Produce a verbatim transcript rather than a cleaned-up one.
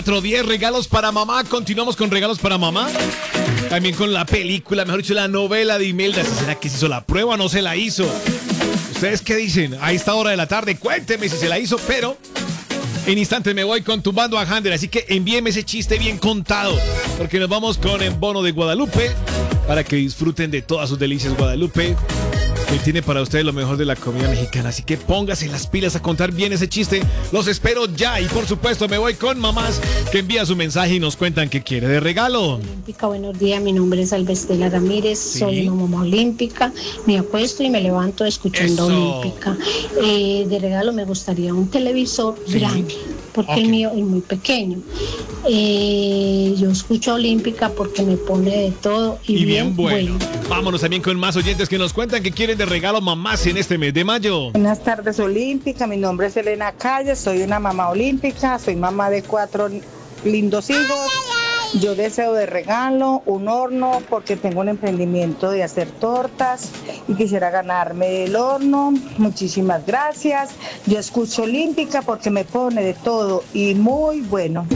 Otro diez regalos para mamá. Continuamos con regalos para mamá. También con la película, mejor dicho, la novela de Imelda. ¿Será que se hizo la prueba o no se la hizo? ¿Ustedes qué dicen? A esta hora de la tarde, cuénteme si se la hizo, pero en instantes me voy con Tumbando a Hander. Así que envíeme ese chiste bien contado, porque nos vamos con el bono de Guadalupe para que disfruten de todas sus delicias. Guadalupe, que tiene para ustedes lo mejor de la comida mexicana. Así que póngase las pilas a contar bien ese chiste. Los espero ya. Y por supuesto me voy con mamás que envían su mensaje y nos cuentan qué quiere de regalo. Olímpica, buenos días. Mi nombre es Alvestela Ramírez. Sí. Soy una mamá olímpica. Me acuesto y me levanto escuchando Eso. Olímpica. Eh, de regalo me gustaría un televisor Sí. grande, porque Ok. el mío es muy pequeño. Eh, yo escucho Olímpica porque me pone de todo y, Y bien bueno. Vámonos también con más oyentes que nos cuentan que quieren de regalo mamás en este mes de mayo. Buenas tardes, Olímpica. Mi nombre es Elena Calle, soy una mamá olímpica, soy mamá de cuatro lindos hijos. Yo deseo de regalo un horno porque tengo un emprendimiento de hacer tortas y quisiera ganarme el horno. Muchísimas gracias. Yo escucho Olímpica porque me pone de todo y muy bueno.